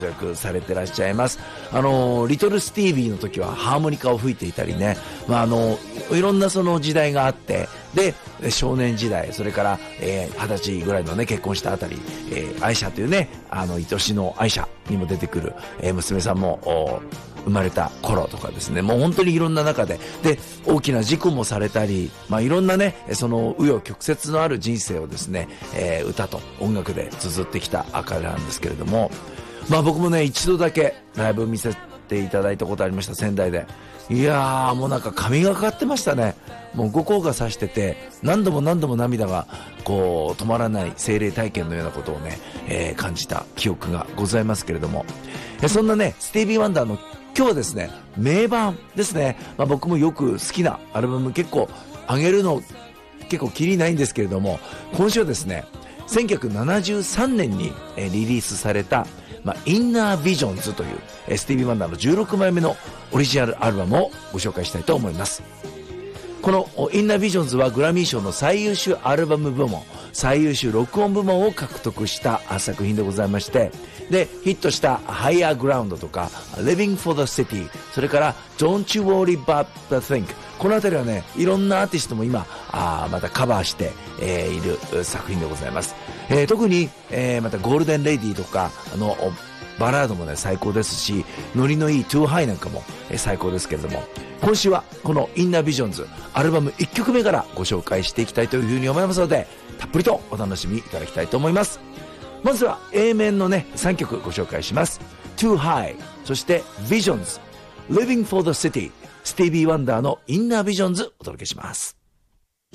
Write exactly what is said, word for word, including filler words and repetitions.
躍されてらっしゃいます。あのリトルスティービーの時はハーモニカを吹いていたりね、まあ、あのいろんなその時代があって、で少年時代、それからえー、はたちぐらいのね結婚したあたり、えー、愛車というね、あの愛しの愛車にも出てくる、えー、娘さんも生まれた頃とかですね、もう本当にいろんな中でで大きな事故もされたり、まあ、いろんなねその紆余曲折のある人生をですね、えー、歌と音楽で綴ってきた彼なんですけれども、まあ僕もね一度だけライブ見せていただいたことありました、仙台で。いやーもうなんか神がかってましたね。もう五光が差してて、何度も何度も涙がこう止まらない精霊体験のようなことをね、えー、感じた記憶がございますけれども、えそんなねスティービー・ワンダーの今日はですね名盤ですね。まあ、僕もよく好きなアルバム結構あげるの結構きりないんですけれども、今週はですねせんきゅうひゃくななじゅうさんねんにリリースされた、まあ、インナービジョンズというスティービー・ワンダーのじゅうろくまいめのオリジナルアルバムをご紹介したいと思います。このインナービジョンズはグラミー賞の最優秀アルバム部門、最優秀録音部門を獲得した作品でございまして、でヒットしたハイヤーグラウンドとか Living for the City、 それから Don't You Worry About the Thing、 このあたりはねいろんなアーティストも今あまたカバーして、えー、いる作品でございます。えー、特に、えー、またゴールデンレディとかあのバラードもね最高ですし、ノリのいい Too High なんかも、えー、最高ですけれども、今週はこのインナービジョンズアルバムいっきょくめからご紹介していきたいというふうに思いますので、たっぷりとお楽しみいただきたいと思います。まずは A 面のねさんきょくご紹介します。 Too High、 そして Visions、 Living for the City、 スティービー・ワンダーのインナービジョンズお届けします。